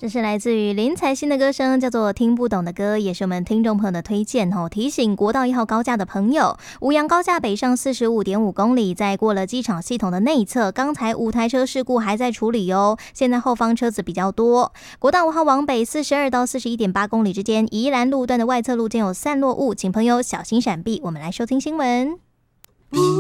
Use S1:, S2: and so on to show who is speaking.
S1: 这是来自于林采欣的歌声，叫做《听不懂的歌》，也是我们听众朋友的推荐哦。提醒国道1号高架的朋友，吴阳高架北上45.5公里，在过了机场系统的内侧，刚才5台车事故还在处理哦。现在后方车子比较多。国道5号往北42到41.8公里之间，宜兰路段的外侧路间有散落物，请朋友小心闪避。我们来收听新闻。